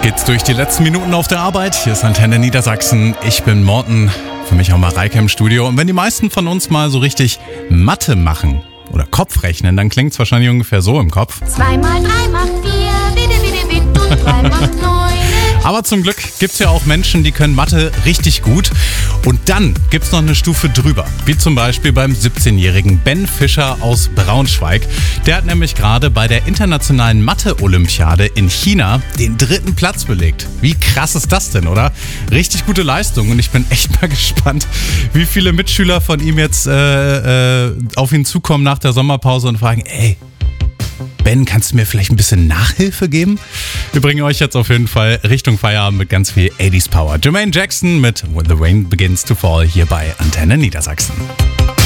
geht's durch die letzten Minuten auf der Arbeit. Hier ist Antenne Niedersachsen. Ich bin Morten, für mich auch Mareike im Studio. Und wenn die meisten von uns mal so richtig Mathe machen oder Kopfrechnen, dann klingt's wahrscheinlich ungefähr so im Kopf. 2 mal 3 macht 4, bitte, und 3 macht 9. Aber zum Glück gibt's ja auch Menschen, die können Mathe richtig gut. Und dann gibt's noch eine Stufe drüber. Wie zum Beispiel beim 17-jährigen Ben Fischer aus Braunschweig. Der hat nämlich gerade bei der internationalen Mathe-Olympiade in China den 3. Platz belegt. Wie krass ist das denn, oder? Richtig gute Leistung. Und ich bin echt mal gespannt, wie viele Mitschüler von ihm jetzt auf ihn zukommen nach der Sommerpause und fragen, ey, Ben, kannst du mir vielleicht ein bisschen Nachhilfe geben? Wir bringen euch jetzt auf jeden Fall Richtung Feierabend mit ganz viel 80s Power. Jermaine Jackson mit When the Rain Begins to Fall hier bei Antenne Niedersachsen.